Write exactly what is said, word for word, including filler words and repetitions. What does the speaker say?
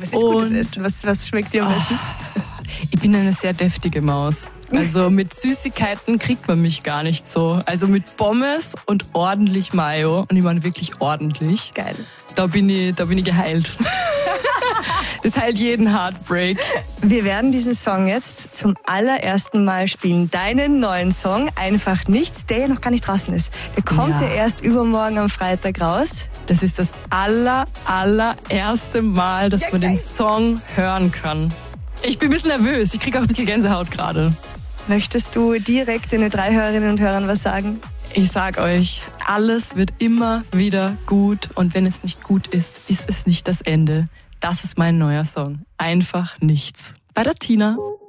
was ist gutes Essen? Was, was schmeckt dir am besten? Ich bin eine sehr deftige Maus. Also mit Süßigkeiten kriegt man mich gar nicht so. Also mit Pommes und ordentlich Mayo. Und ich meine wirklich ordentlich. Geil. Da bin ich, da bin ich geheilt. Das heilt jeden Heartbreak. Wir werden diesen Song jetzt zum allerersten Mal spielen. Deinen neuen Song, Einfach Nichts, der ja noch gar nicht draußen ist. Der kommt ja, ja erst übermorgen am Freitag raus. Das ist das aller, allererste Mal, dass ja, man geil. den Song hören kann. Ich bin ein bisschen nervös. Ich kriege auch ein bisschen Gänsehaut gerade. Möchtest du direkt den Ö drei Hörerinnen und Hörern was sagen? Ich sag euch, alles wird immer wieder gut. Und wenn es nicht gut ist, ist es nicht das Ende. Das ist mein neuer Song. Einfach nichts. Bei der Tina.